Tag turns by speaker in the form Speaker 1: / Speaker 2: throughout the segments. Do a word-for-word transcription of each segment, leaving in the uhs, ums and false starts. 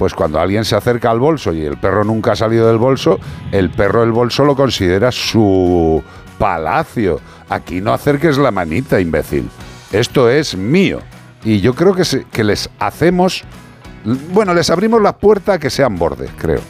Speaker 1: pues cuando alguien se acerca al bolso y el perro nunca ha salido del bolso, el perro el bolso lo considera su palacio. Aquí no acerques la manita, imbécil. Esto es mío. Y yo creo que, se, que les hacemos... Bueno, les abrimos la puerta a que sean bordes, creo.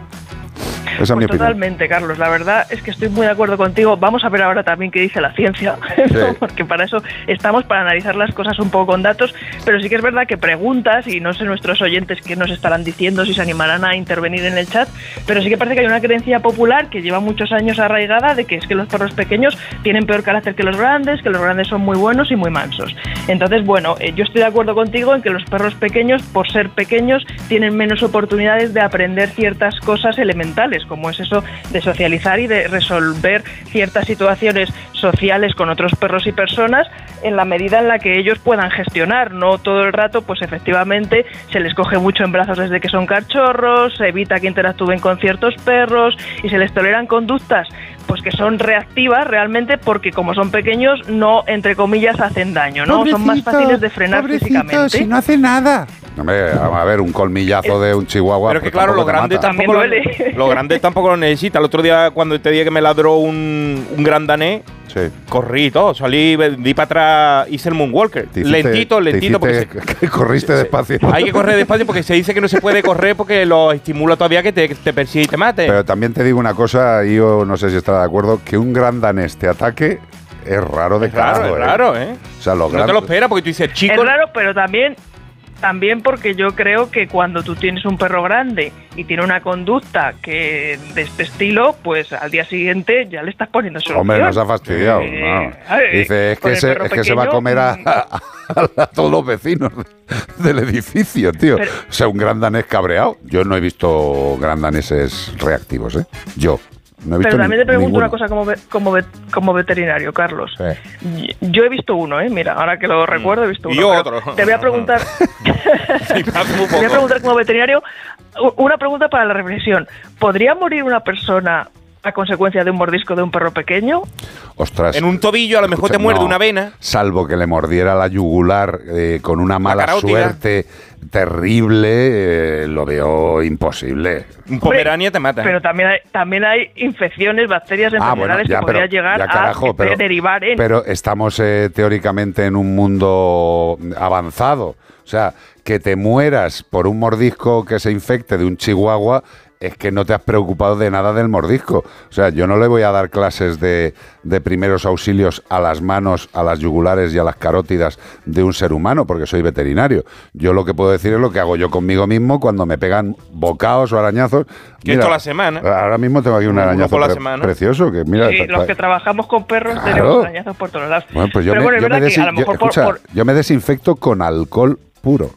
Speaker 1: Esa es
Speaker 2: pues
Speaker 1: mi opinión.
Speaker 2: Totalmente, Carlos. La verdad es que estoy muy de acuerdo contigo. Vamos a ver ahora también qué dice la ciencia, sí. ¿no? Porque para eso estamos, para analizar las cosas un poco con datos. Pero sí que es verdad que preguntas, y no sé nuestros oyentes qué nos estarán diciendo, si se animarán a intervenir en el chat, pero sí que parece que hay una creencia popular que lleva muchos años arraigada de que es que los perros pequeños tienen peor carácter que los grandes, que los grandes son muy buenos y muy mansos. Entonces, bueno, eh, yo estoy de acuerdo contigo en que los perros pequeños, por ser pequeños, tienen menos oportunidades de aprender ciertas cosas elementales, como es eso de socializar y de resolver ciertas situaciones sociales con otros perros y personas en la medida en la que ellos puedan gestionar. No todo el rato, pues efectivamente, se les coge mucho en brazos desde que son cachorros, se evita que interactúen con ciertos perros y se les toleran conductas pues que son reactivas realmente porque como son pequeños no, entre comillas, hacen daño, ¿no? Pobrecito, son más fáciles de frenar físicamente.
Speaker 3: Si no hace nada.
Speaker 1: Hombre, vamos a ver, un colmillazo de un chihuahua.
Speaker 4: Pero que claro, lo grande tampoco lo, lo grande tampoco lo necesita. El otro día cuando te dije que me ladró un, un gran danés, sí. corrí todo, salí, di para atrás, hice el moonwalker. Hiciste, lentito, lentito.
Speaker 1: Porque se, corriste se, despacio.
Speaker 4: Hay que correr despacio porque se dice que no se puede correr porque lo estimula todavía que te, te persigue y te mate.
Speaker 1: Pero también te digo una cosa, yo no sé si estará de acuerdo, que un gran danés te ataque es raro de
Speaker 4: es raro,
Speaker 1: carajo,
Speaker 4: es
Speaker 1: ¿eh?
Speaker 4: raro, ¿eh?
Speaker 1: O sea, lo
Speaker 4: no gran... te lo esperas porque tú dices, chico...
Speaker 2: Es raro, pero también... También porque yo creo que cuando tú tienes un perro grande y tiene una conducta que de este estilo, pues al día siguiente ya le estás poniendo solución.
Speaker 1: Hombre, nos ha fastidiado. Eh, no. Ver, Dice, es que, se, es que se va a comer a, a, a, a todos los vecinos del edificio, tío. Pero, o sea, un gran danés cabreado. Yo no he visto gran daneses reactivos, ¿eh? Yo. No he visto
Speaker 2: Pero también te pregunto
Speaker 1: ninguno.
Speaker 2: una cosa como, como, como veterinario, Carlos. Sí. Yo he visto uno, ¿eh? Mira, ahora que lo recuerdo, he visto uno.
Speaker 4: Y otro.
Speaker 2: Te voy a preguntar... te voy a preguntar como veterinario una pregunta para la reflexión. ¿Podría morir una persona a consecuencia de un mordisco de un perro pequeño?
Speaker 1: Ostras.
Speaker 4: En un tobillo a lo mejor te muerde no, una vena.
Speaker 1: Salvo que le mordiera la yugular eh, con una mala suerte terrible, eh, lo veo imposible.
Speaker 4: Un pomerania te mata.
Speaker 2: Pero también hay, también hay infecciones, bacterias, enfermedades ah, bueno, ya, que podría llegar ya, carajo, a
Speaker 1: pero,
Speaker 2: derivar en...
Speaker 1: Pero estamos eh, teóricamente en un mundo avanzado. O sea, que te mueras por un mordisco que se infecte de un chihuahua... es que no te has preocupado de nada del mordisco. O sea, yo no le voy a dar clases de, de primeros auxilios a las manos, a las yugulares y a las carótidas de un ser humano, porque soy veterinario. Yo lo que puedo decir es lo que hago yo conmigo mismo cuando me pegan bocaos o arañazos.
Speaker 4: Que esto la semana.
Speaker 1: Ahora mismo tengo aquí un arañazo pre precioso. Que mira,
Speaker 2: sí, los que trabajamos con perros claro. tenemos arañazos por todos lados.
Speaker 1: Bueno, pues yo, Pero me, bueno, yo, me, yo, escucha, por, por... yo me desinfecto con alcohol puro.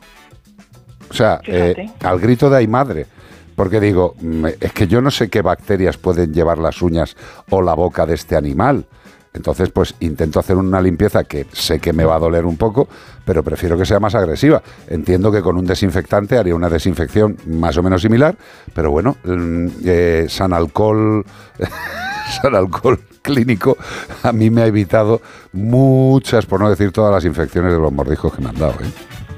Speaker 1: O sea, eh, al grito de ¡ay madre! Porque digo, es que yo no sé qué bacterias pueden llevar las uñas o la boca de este animal. Entonces, pues intento hacer una limpieza que sé que me va a doler un poco, pero prefiero que sea más agresiva. Entiendo que con un desinfectante haría una desinfección más o menos similar, pero bueno, eh, San Alcohol, San Alcohol clínico a mí me ha evitado muchas, por no decir todas las infecciones de los mordiscos que me han dado, ¿eh?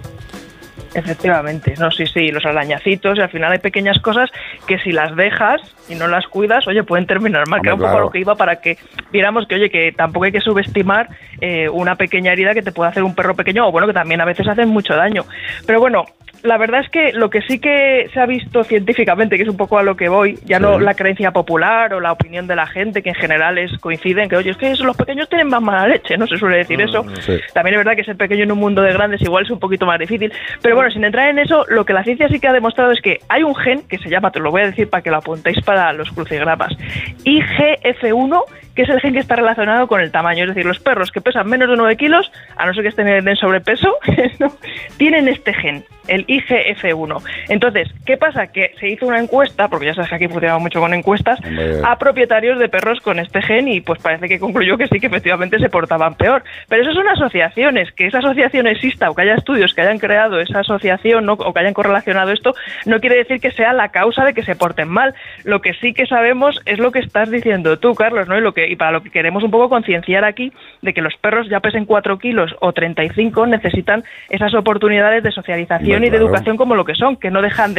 Speaker 2: Efectivamente, no, sí, sí, los arañacitos, y al final hay pequeñas cosas que si las dejas y no las cuidas, oye, pueden terminar mal. Hombre, que era un poco claro. lo que iba para que viéramos que, oye, que tampoco hay que subestimar eh, una pequeña herida que te puede hacer un perro pequeño, o bueno, que también a veces hacen mucho daño. Pero bueno, la verdad es que lo que sí que se ha visto científicamente, que es un poco a lo que voy, ya sí. no la creencia popular o la opinión de la gente, que en general es coinciden, que oye, es que los pequeños tienen más mala leche, no se suele decir mm, eso. Sí. También es verdad que ser pequeño en un mundo de grandes igual es un poquito más difícil. Pero bueno, sin entrar en eso, lo que la ciencia sí que ha demostrado es que hay un gen que se llama, te lo voy a decir para que lo apuntéis para los crucigramas, I G F uno, que es el gen que está relacionado con el tamaño. Es decir, los perros que pesan menos de nueve kilos, a no ser que estén en sobrepeso, ¿no? tienen este gen, el I G F uno. Entonces, ¿qué pasa? Que se hizo una encuesta, porque ya sabes que aquí funcionamos mucho con encuestas, Hombre. a propietarios de perros con este gen y pues parece que concluyó que sí, que efectivamente se portaban peor. Pero eso son asociaciones, que esa asociación exista o que haya estudios que hayan creado esa asociación, ¿no? o que hayan correlacionado esto, no quiere decir que sea la causa de que se porten mal. Lo que sí que sabemos es lo que estás diciendo tú, Carlos, ¿no? Y, lo que, y para lo que queremos un poco concienciar aquí, de que los perros ya pesen cuatro kilos o treinta y cinco necesitan esas oportunidades de socialización Hombre, y de claro. educación como lo que son, que no dejan de